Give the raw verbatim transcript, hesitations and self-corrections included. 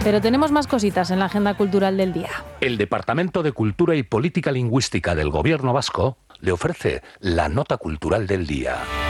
Pero tenemos más cositas en la agenda cultural del día. El Departamento de Cultura y Política Lingüística del Gobierno vasco le ofrece la nota cultural del día.